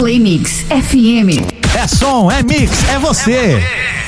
Play Mix FM. É som, é mix, é você.